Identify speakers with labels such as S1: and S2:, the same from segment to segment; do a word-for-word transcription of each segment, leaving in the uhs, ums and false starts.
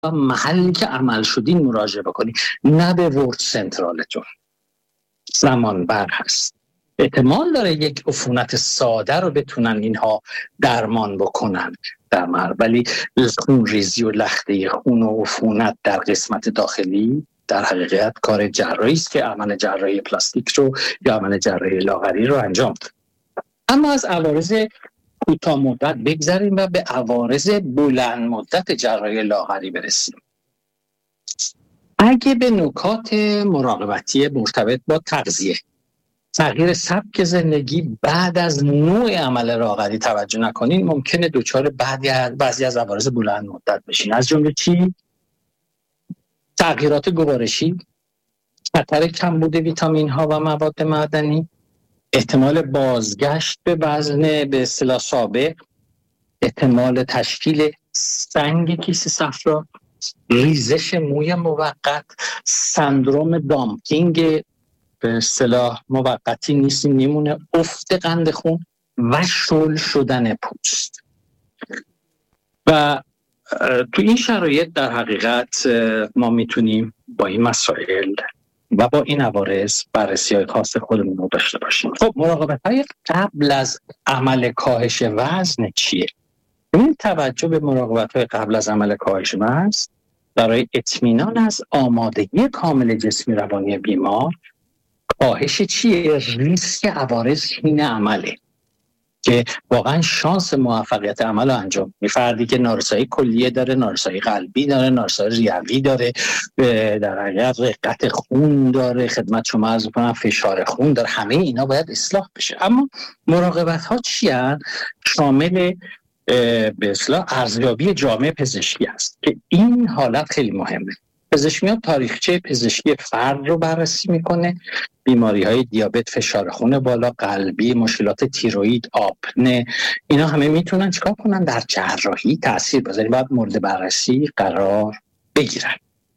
S1: محلی که عمل شدین مراجعه بکنید، نه به ورد سنترالتون. زمان بر هست، احتمال داره یک عفونت ساده رو بتونن اینها درمان بکنن در مرد، ولی خون ریزی و لخته خون و عفونت در قسمت داخلی در حقیقت کار جراحی است که عمل جراحی پلاستیک رو یا عمل جراحی لاغری رو انجام ده. اما از عوارض کوتاه مدت بگذریم و به عوارض بلند مدت جراحی لاغری برسیم. اگه به نکات مراقبتی مرتبط با تغذیه، تغییر سبک زندگی بعد از نوع عمل لاغری توجه نکنین، ممکنه دچار بعضی از عوارض بلند مدت بشین. از جمله چی؟ تغییرات گوارشی، خطر کمبود ویتامین ها و مواد معدنی، احتمال بازگشت به وزن به اصطلاح سابق، احتمال تشکیل سنگ کیسه صفرا، ریزش موی موقت، سندروم دامپینگ به اصطلاح موقتی نیست میمونه، افت قند خون و شل شدن پوست. و تو این شرایط در حقیقت ما میتونیم با این مسائل و با این عوارض بررسی‌های خاص خودمون رو داشته باشیم. خب مراقبت‌های قبل از عمل کاهش وزن چیه؟ این توجه به مراقبت‌های قبل از عمل کاهش وزن برای اطمینان از آمادگی کامل جسمی روانی بیمار. کاهش چیه؟ ریسک عوارض حین عمله که واقعا شانس موفقیت عمل رو انجام می. فردی که نارسایی کلیه داره، نارسایی قلبی داره، نارسایی ریوی داره، در حقیقت رقت خون داره، خدمت شما عرض می‌کنم فشار خون داره، همه اینا باید اصلاح بشه. اما مراقبت ها چی هستن؟ شامل به اصطلاح ارزیابی جامع پزشکی است که این حالت خیلی مهمه. پزشک میاد تاریخچه پزشکی فرد رو بررسی میکنه، بیماری های دیابت، فشار خون بالا، قلبی، مشکلات تیروئید، آپنه، اینا همه میتونن چیکار کنن؟ در جراحی تاثیر بذارن، باید مورد بررسی قرار بگیرن.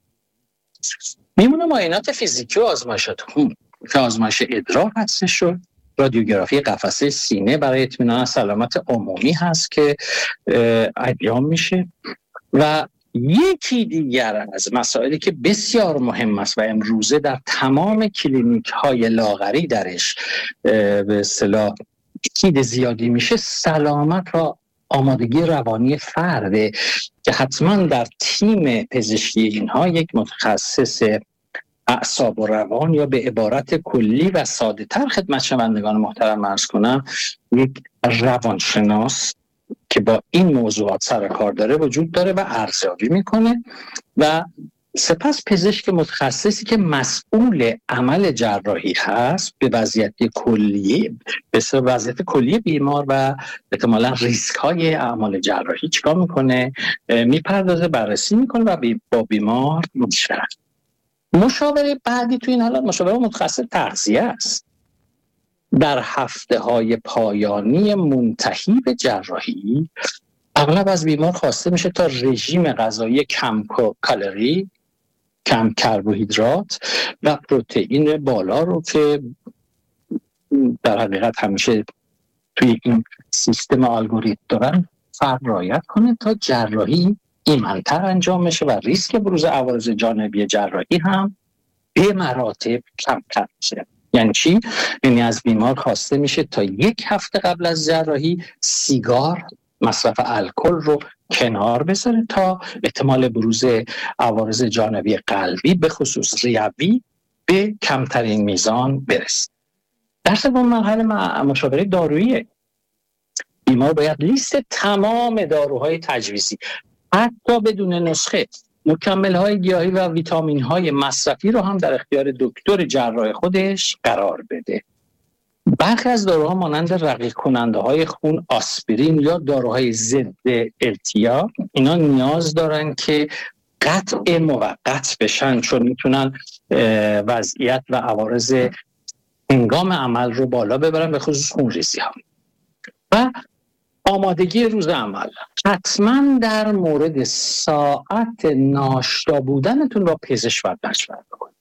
S1: میمونه معاینات فیزیکی و آزمایشات خون که آزمایش ادرار هستش شد، رادیوگرافی قفسه سینه برای اطمینان از سلامت عمومی هست که انجام میشه. و یکی دیگر از مسائلی که بسیار مهم است و امروزه در تمام کلینیک های لاغری درش به اصطلاح تاکید زیادی میشه، سلامت و آمادگی روانی فرده که حتما در تیم پزشکی اینها یک متخصص اعصاب و روان یا به عبارت کلی و ساده تر خدمت شنوندگان محترم عرض کنم یک روانشناس که با این موضوعات سر کار داره وجود داره و ارزیابی میکنه و سپس پزشک متخصصی که مسئول عمل جراحی هست به وضعیت کلی به وضعیت کلی بیمار و احتمالاً ریسک های اعمال جراحی چیکار میکنه؟ میپردازه، بررسی میکنه و با بیمار مشورت. مشاوره بعدی تو این حالات مشاوره متخصص تغذیه است. در هفته های پایانی منتهی به جراحی اغلب از بیمار خواسته میشه تا رژیم غذایی کم کالری، کم کربوهیدرات و پروتئین بالا رو که در حقیقت همیشه توی این سیستم الگوریتم دارن فرد رعایت کنه تا جراحی ایمن‌تر انجام بشه و ریسک بروز عوارض جانبی جراحی هم به مراتب کمتر بشه. یعنی چی؟ یعنی از بیمار خواسته میشه تا یک هفته قبل از جراحی سیگار، مصرف الکل رو کنار بذاره تا احتمال بروز عوارض جانبی قلبی به خصوص ریوی به کمترین میزان برسه. در سومین مرحله مشاوره دارویی، بیمار باید لیست تمام داروهای تجویزی حتی بدون نسخه، مکمل‌های گیاهی و ویتامین‌های مصرفی رو هم در اختیار دکتر جراح خودش قرار بده. برخی از داروها مانند رقیق کننده‌های خون، آسپرین یا داروهای ضد التیاء اینا نیاز دارن که قطع موقت بشن چون میتونن وضعیت و عوارض هنگام عمل رو بالا ببرن به خصوص خونریزی ها. و آمادگی روز عمل، حتما در مورد ساعت ناشتا بودنتون با پزشک باید مشورت کنید.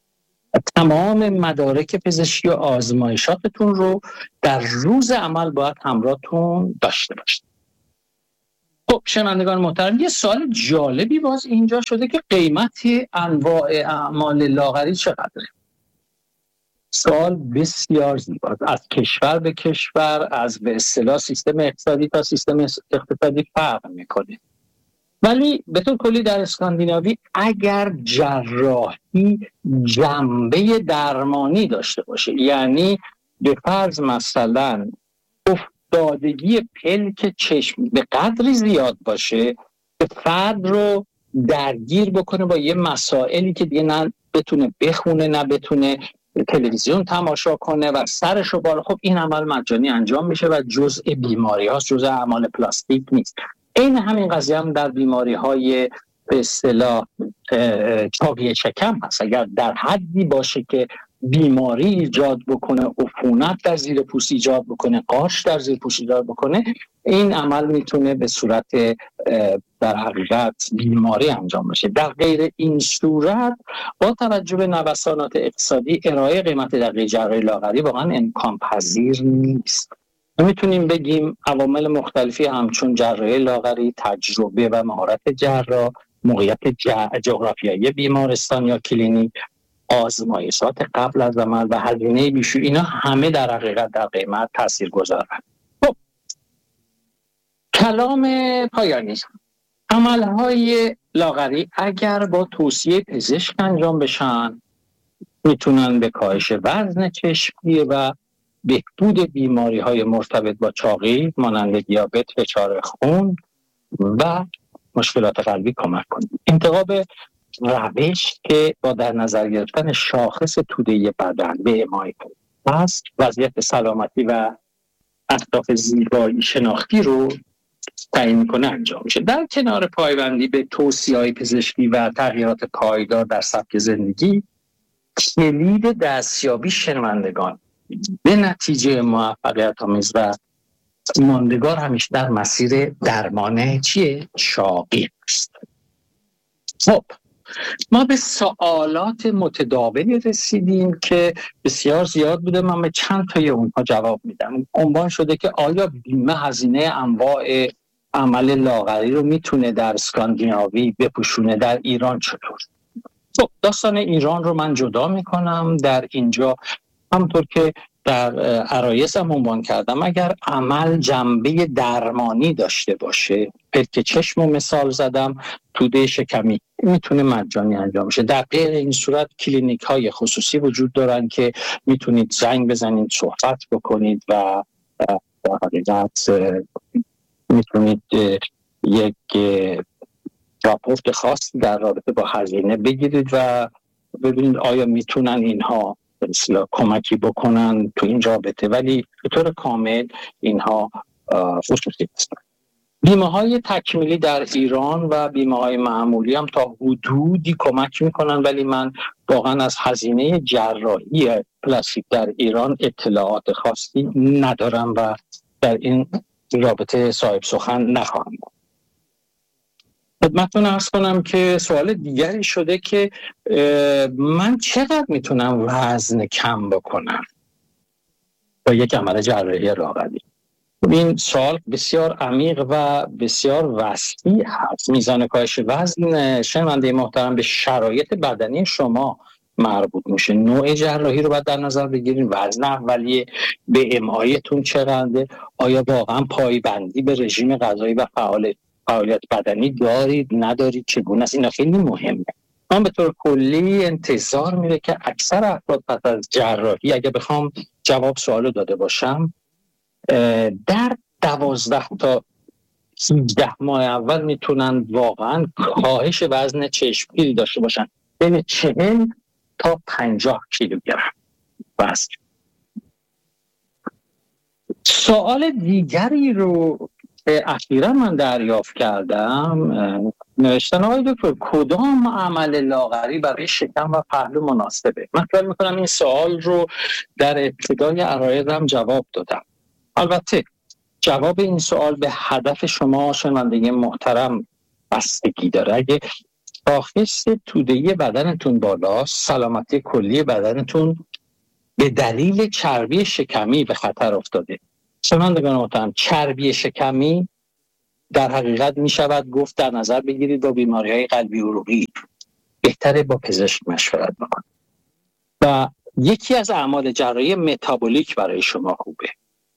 S1: تمام مدارک پزشکی و آزمایشاتتون رو در روز عمل باید همراهتون داشته باشید. خب خب شنوندگان محترم، یه سوال جالبی باز اینجا شده که قیمت انواع اعمال لاغری چقدره؟ سوال بسیار زیباست. از کشور به کشور، از به اصطلاح سیستم اقتصادی تا سیستم اقتصادی فرق میکنه، ولی به طور کلی در اسکاندیناوی اگر جراحی جنبه درمانی داشته باشه، یعنی به فرض مثلا افتادگی پلک چشم به قدری زیاد باشه که فرد رو درگیر بکنه با یه مسائلی که دیگه نه بتونه بخونه نه بتونه تلویزیون تماشا کنه و سرش رو بالا، خب این عمل مجانی انجام میشه و جزء بیماری هاست، جزء اعمال پلاستیک نیست. این همین قضیه هم در بیماری های به اصطلاح چاقی شکم هست. اگر در حدی باشه که بیماری ایجاد بکنه، عفونت در زیر پوست ایجاد بکنه، قارچ در زیر پوست ایجاد بکنه، این عمل میتونه به صورت در حقیقت بیماری انجام بشه. در غیر این صورت با توجه به نوسانات اقتصادی ارائه قیمت دقیق جراحی لاغری واقعا امکان پذیر نیست. میتونیم بگیم عوامل مختلفی همچون جراحی لاغری، تجربه و مهارت جراح، موقعیت جغرافیایی بیمارستان یا کلینیک، آزمایشات قبل از عمل و هزینه بیشو، اینا همه در حقیقت در قیمت تاثیرگذارند. خب کلام پایانی، عملهای لاغری اگر با توصیه پزشک انجام بشن میتونن به کاهش وزن چشمی و بهبود بیماری‌های مرتبط با چاقی مانند دیابت، فشار خون و مشکلات قلبی کمک کنند. انتخاب روش که با در نظر گرفتن شاخص توده بدن به اعمای پوست، وضعیت سلامتی و اهداف زیبایی شناختی رو تعیین می‌کنه انجام میشه. در کنار پایبندی به توصیه‌های پزشکی و تغییرات پایدار در سبک زندگی، کلید دستیابی شنوندگان به نتیجه موفقیت آمیز و ماندگار همیشه در مسیر درمان چیه؟ چاقی است. خب ما به سوالات متداولی رسیدیم که بسیار زیاد بوده، من به چند تای اونها جواب میدم. عنوان شده که آیا بیمه هزینه انواع عمل لاغری رو میتونه در اسکاندیناوی بپوشونه، در ایران چطور؟ خب داستان ایران رو من جدا میکنم. در اینجا همونطور که در عرایض هم عنوان کردم، اگر عمل جنبه درمانی داشته باشه، پلک چشم رو مثال زدم، توده شکمی، میتونه مجانی انجام شه. در غیر این صورت کلینیک های خصوصی وجود دارن که میتونید زنگ بزنید، صحبت بکنید و در حقیقت میتونید یک راپورت خاص در رابطه با هزینه بگیرید و ببینید آیا میتونن اینها مثلا کمکی بکنن تو این رابطه، ولی به طور کامل اینها خصوصی هستند. بیمه های تکمیلی در ایران و بیمه های معمولی هم تا حدودی کمک میکنن، ولی من واقعا از هزینه جراحی پلاستیک در ایران اطلاعات خاصی ندارم و در این رابطه صاحب سخن نخواهم بود. خدمتتون عرض کنم که سوال دیگری شده که من چقدر میتونم وزن کم بکنم با یک عمل جراحی لاغری؟ این سوال بسیار عمیق و بسیار وسیع هست. میزان کاهش وزن شنونده محترم به شرایط بدنی شما مربوط میشه. نوع جراحی رو باید در نظر بگیرید، وزن اولیه، به امایتون چقدره، آیا واقعا پایبندی به رژیم غذایی و فعالیت فعالیت بدنی دارید ندارید، چگونه است، اینا خیلی مهمه. من به طور کلی انتظار میره که اکثر افراد پس از جراحی، اگه بخوام جواب سوالو داده باشم، در دوازده تا سیزده ماه اول میتونن واقعا کاهش وزن چشمگیری داشته باشن، بین چهل تا پنجاه کیلوگرم وزن. سوال دیگری رو اخیرا من دریافت کردم، نوشتن آقای دکتر کدام عمل لاغری برای شکم و پهلو مناسبه؟ من فکر می‌کنم این سوال رو در ابتدای عرایضم جواب دادم. البته جواب این سوال به هدف شما شنونده محترم بستگی داره. اگه شاخص توده بدنتون بالاست، سلامتی کلی بدنتون به دلیل چربی شکمی به خطر افتاده. شنوندگان محترم، چربی شکمی در حقیقت می شود گفت در نظر بگیرید با بیماری های قلبی عروقی بهتره با پزشک مشورت بکنید و یکی از اعمال جراحی متابولیک برای شما خوبه.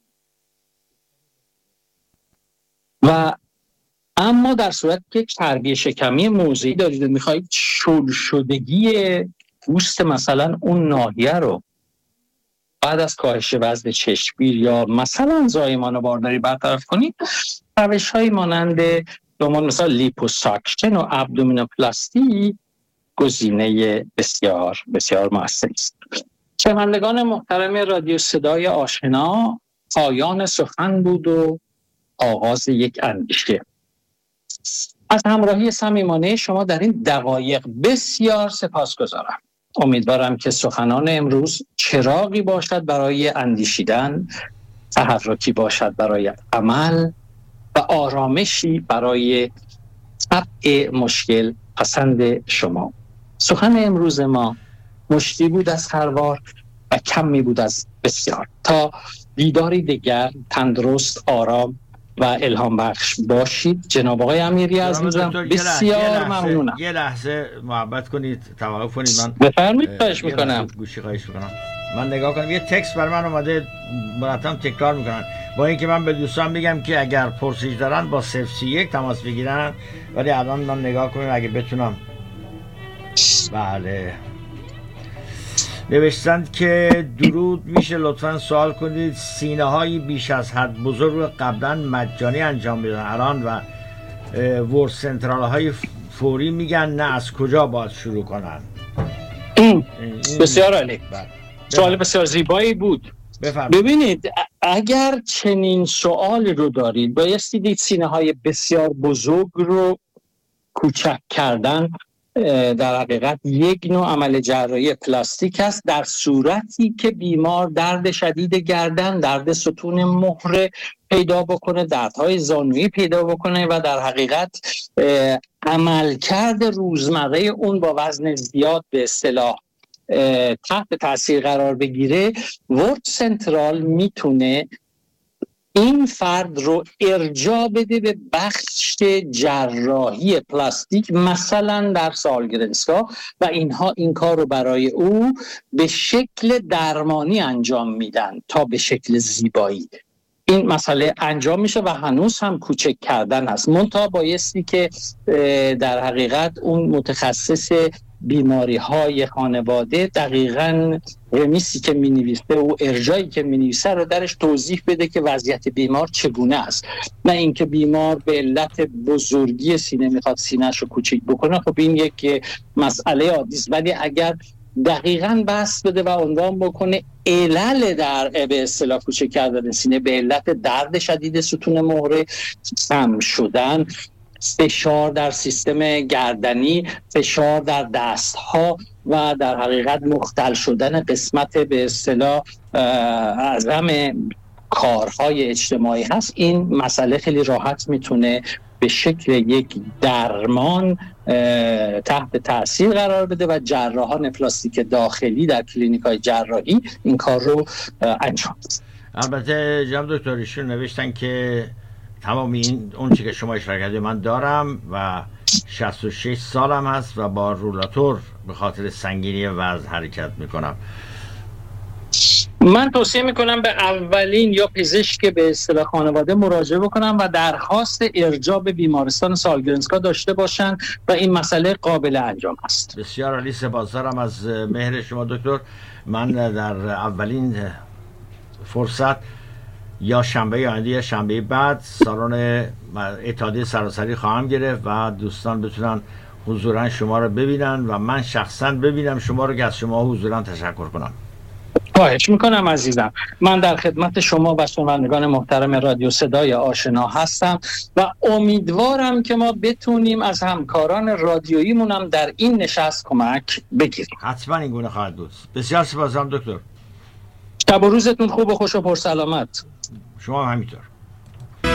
S1: و اما در صورت که چربی شکمی موضعی دارید و میخواهید شل شدگی پوست مثلا اون ناحیه رو بعد از کاهش وزن چشمگیر یا مثلا زایمان بارداری برطرف کنید، روش‌هایی مانند دومان مثلا لیپوساکشن و ابدومینوپلاستی گزینه بسیار بسیار مؤثری است. شنوندگان محترم رادیو صدای آشنا، پایان سخن بود و آغاز یک اندیشه. از همراهی صمیمانه شما در این دقایق بسیار سپاسگزارم. امیدوارم که سخنان امروز چراغی باشد برای اندیشیدن، تحرکی باشد برای عمل و آرامشی برای طبع مشکل پسند شما. سخن امروز ما مشتی بود از خروار و کمی بود از بسیار. تا دیداری دیگر تندرست، آرام و الهام بخش باشید. جناب آقای امیری عزیزم بسیار ممنونم.
S2: یه لحظه محبت کنید، توقف کنید، من
S1: بفرمایید. خواهش میکنم.
S2: گوشی خواهش میکنم. من نگاه کنم یه تکست بر من اومده مرتب تکرار میکنن، با اینکه من به دوستان میگم که اگر پرسش دارن با صفر سی یک تماس بگیرن، ولی الان من نگاه کنم اگه بتونم. بله نوشتند که درود، میشه لطفاً سوال کنید سینه هایی بیش از حد بزرگ رو قبلا مجانی انجام بدن الان و ورد سنترال های فوری میگن نه، از کجا باید شروع کنن؟
S1: این بسیار عالی، سوال بسیار زیبایی بود.
S2: بفرم.
S1: ببینید اگر چنین سوال رو دارید بایستی دید سینه های بسیار بزرگ رو کوچک کردن در حقیقت یک نوع عمل جراحی پلاستیک است، در صورتی که بیمار درد شدید گردن، درد ستون مهره پیدا بکنه، دردهای زانویی پیدا بکنه و در حقیقت عملکرد روزمره اون با وزن زیاد به اصطلاح تحت تاثیر قرار بگیره. ورد سنترال میتونه این فرد رو ارجاع بده به بخش جراحی پلاستیک، مثلا در سالگرنسکا، و اینها این کار رو برای او به شکل درمانی انجام میدن تا به شکل زیبایی. این مسئله انجام میشه و هنوز هم کوچک کردن هست. منتها بایستی که در حقیقت اون متخصص بیماری های خانواده دقیقاً رمیسی که می نویسه و ارجایی که می نویسه رو درش توضیح بده که وضعیت بیمار چگونه است، نه اینکه بیمار به علت بزرگی سینه میخواد سینه‌شو کوچیک بکنه. خب این یک مسئله عادی است، ولی اگر دقیقاً بحث بده و عنوان بکنه علل در به اصطلاح کوچک کردن سینه به علت درد شدید ستون مهره، سم شدن، فشار در سیستم گردنی، فشار در دستها و در حقیقت مختل شدن قسمت به اصطلاح اعظم کارهای اجتماعی هست، این مسئله خیلی راحت میتونه به شکل یک درمان تحت تاثیر قرار بده و جراحان پلاستیک داخلی در کلینیک‌های جراحی این کار رو انجام بدن.
S2: البته جناب دکتر ایشون نوشتن که تمام این اون چی که شما اشاره کردید من دارم و شصت و شش سالم هست و با رولاتور به خاطر سنگینی وزن حرکت میکنم.
S1: من توصیه میکنم به اولین یا پزشک به اصطلاح خانواده مراجعه بکنم و درخواست ارجاع به بیمارستان سالگرنسکا داشته باشن و این مسئله قابل انجام است.
S2: بسیار عالی، سپاسگزارم از مهر شما دکتر. من در اولین فرصت یا شنبه آینده یا شنبه بعد سالن اتحادیه سراسری خواهم گرفت و دوستان بتونن حضورا شما رو ببینن و من شخصا ببینم شما رو که از شما حضورا تشکر کنم.
S1: خواهش میکنم عزیزم. من در خدمت شما و شنوندگان محترم رادیو صدای آشنا هستم و امیدوارم که ما بتونیم از همکاران رادیوییمون هم در این نشست کمک بگیریم.
S2: حتما این گونه خواهد بود. بسیار سپاسگزارم دکتر.
S1: شب و روزتون خوب و خوش و پرسلامت.
S2: شما همینطور.